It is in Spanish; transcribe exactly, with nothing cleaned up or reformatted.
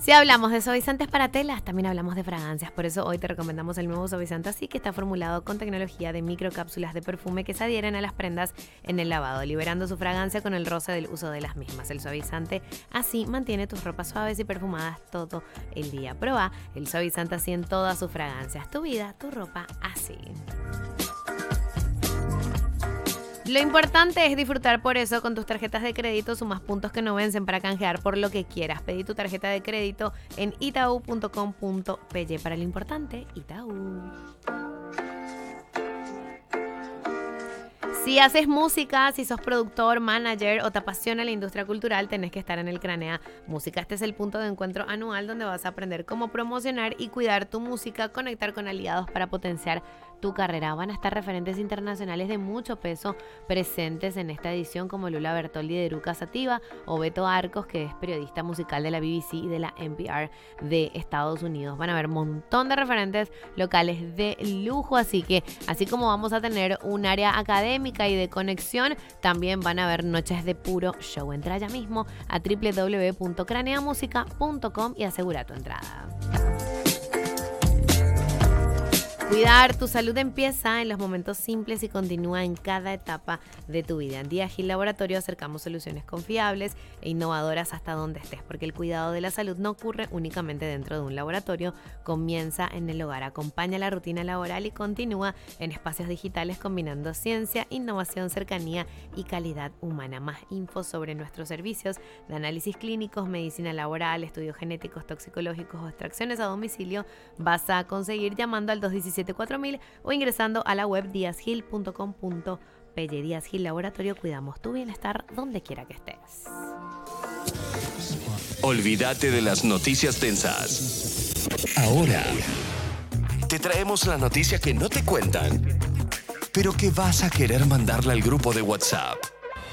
Si hablamos de suavizantes para telas, también hablamos de fragancias. Por eso hoy te recomendamos el nuevo suavizante Así, que está formulado con tecnología de microcápsulas de perfume que se adhieren a las prendas en el lavado, liberando su fragancia con el roce del uso de las mismas. El suavizante Así mantiene tus ropas suaves y perfumadas todo el día. Proba el suavizante Así en todas sus fragancias. Tu vida, tu ropa, así. Lo importante es disfrutar, por eso con tus tarjetas de crédito sumas puntos que no vencen para canjear por lo que quieras. Pedí tu tarjeta de crédito en itaú punto com punto pe. Para lo importante, Itaú. Si haces música, si sos productor, manager o te apasiona la industria cultural, tenés que estar en el Cranea Música. Este es el punto de encuentro anual donde vas a aprender cómo promocionar y cuidar tu música, conectar con aliados para potenciar tu carrera. Van a estar referentes internacionales de mucho peso presentes en esta edición, como Lula Bertoldi de Eruca Sativa o Beto Arcos, que es periodista musical de la B B C y de la N P R de Estados Unidos. Van a haber un montón de referentes locales de lujo, así que así como vamos a tener un área académica y de conexión, también van a haber noches de puro show. Entra ya mismo a doble u doble u doble u punto cranea música punto com y asegura tu entrada. Cuidar tu salud empieza en los momentos simples y continúa en cada etapa de tu vida. En Día Gil Laboratorio acercamos soluciones confiables e innovadoras hasta donde estés, porque el cuidado de la salud no ocurre únicamente dentro de un laboratorio, comienza en el hogar. Acompaña la rutina laboral y continúa en espacios digitales combinando ciencia, innovación, cercanía y calidad humana. Más info sobre nuestros servicios de análisis clínicos, medicina laboral, estudios genéticos, toxicológicos o extracciones a domicilio vas a conseguir llamando al dos uno siete cuatro mil o ingresando a la web díaz gil punto com punto pe. Díaz Gil Laboratorio, cuidamos tu bienestar donde quiera que estés. Olvídate de las noticias tensas. Ahora te traemos la noticia que no te cuentan, pero que vas a querer mandarla al grupo de WhatsApp.